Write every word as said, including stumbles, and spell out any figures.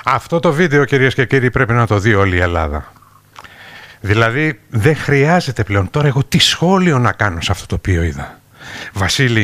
Αυτό το βίντεο, κυρίες και κύριοι, πρέπει να το δει όλη η Ελλάδα. Δηλαδή δεν χρειάζεται πλέον τώρα εγώ τι σχόλιο να κάνω σε αυτό το οποίο είδα. Βασίλη,